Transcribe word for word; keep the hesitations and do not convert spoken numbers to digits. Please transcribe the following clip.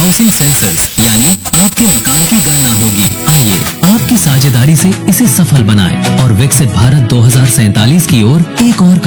Housing census यानी आपके मकान की गणना होगी। आइए आपकी साझेदारी से इसे सफल बनाएं और विकसित भारत दो हज़ार सैतालीस की ओर एक और